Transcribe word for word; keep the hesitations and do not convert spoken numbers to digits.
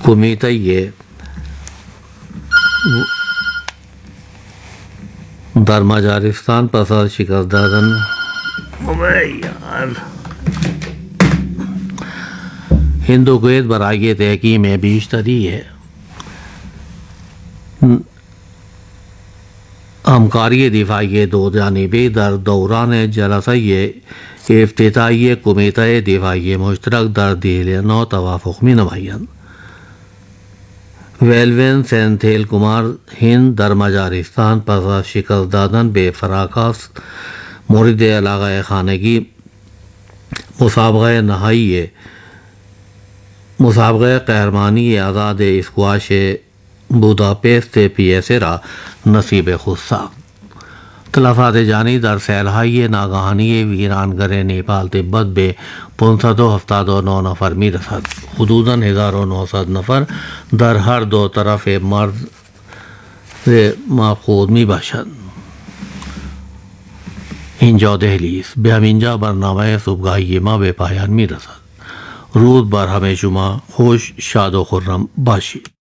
کمیته در مجارستان پس از شکست دادن ہند و کویت برائے تحقیق میں بیشتری ہے ہمکاری دفاعی دو جانبی در دوران جلسہ افتتاحی کمیته دفاعی مشترک در دہلی نو توافق می نمایند. ویلون سینتھیل کمار ہند در مجارستان پس از شکست دادن به فراکاس مورد علاقه خانگی مسابقه نهایی مسابقه قهرمانی آزاد squash Budapest P S A را نصیب خود ساخت. تلفات جانی در سیلهای ناگهانی ویرانگر نیپال تبت به پانصد و هفتاد و نه نفر می رسد. حدوداً هزار و نهصد نفر در هر دو طرف مرز مفقود می باشند. اینجا دهلی است. به همینجا برنامه صبحگاهی ما به پایان می رسد. روز بر همه شما خوش، شاد و خرم باشید.